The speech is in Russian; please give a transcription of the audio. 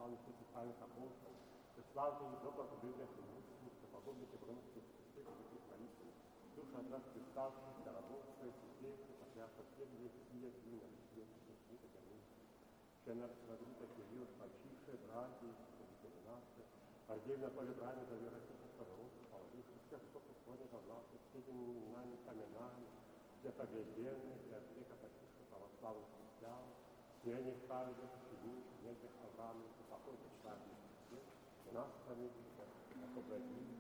славных социальных апостолов, славные и добродубильных мужчин, подобных бронских святых молитв, душ от нас представших, дорогоствуя сидевших, патриарха Сергия, Сия, Сина, Света, что нас смотрит Кирилл, почившие братья, святители наши, отдельно поле брани за вероятность пророков, положивших всех, кто приходит во власть, с этими именами, поминаем, для побежденных, для всех опочивших православных христиан, ныне каждый починивший, неких Авраамов, покойных славных свет, нас с вами, как обратили,